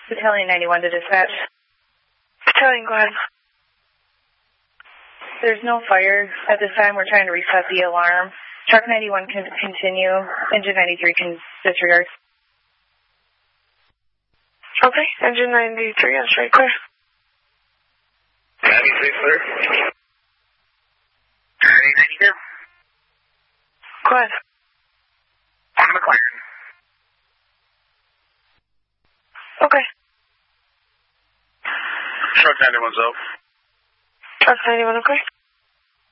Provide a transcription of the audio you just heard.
Battalion 91 to dispatch. Battalion, go ahead. There's no fire. At this time, we're trying to reset the alarm. Truck 91 can continue. Engine 93 can disregard. Okay, engine 93 on straight clear. 93 clear. 92. Go ahead. On McLaren. Okay. Truck 91's up. Truck 91, okay.